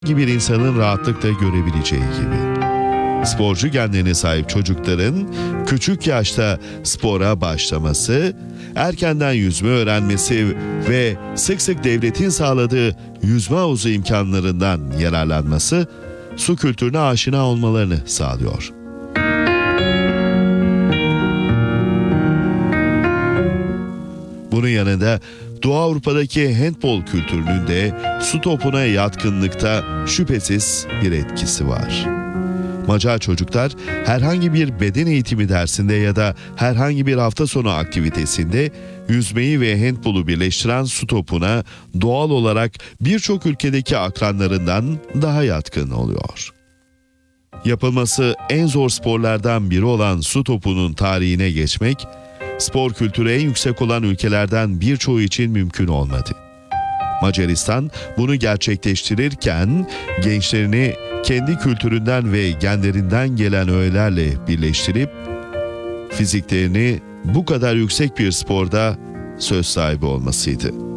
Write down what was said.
bir insanın rahatlıkla görebileceği gibi. Sporcu genlerine sahip çocukların küçük yaşta spora başlaması, erkenden yüzme öğrenmesi ve sık sık devletin sağladığı yüzme havuzu imkanlarından yararlanması su kültürüne aşina olmalarını sağlıyor. Bunun yanında Doğu Avrupa'daki handbol kültürünün de su topuna yatkınlıkta şüphesiz bir etkisi var. Macar çocuklar herhangi bir beden eğitimi dersinde ya da herhangi bir hafta sonu aktivitesinde yüzmeyi ve handbolu birleştiren su topuna doğal olarak birçok ülkedeki akranlarından daha yatkın oluyor. Yapılması en zor sporlardan biri olan su topunun tarihine geçmek, spor kültürü en yüksek olan ülkelerden birçoğu için mümkün olmadı. Macaristan bunu gerçekleştirirken gençlerini kendi kültüründen ve genlerinden gelen öğelerle birleştirip fiziklerini bu kadar yüksek bir sporda söz sahibi olmasıydı.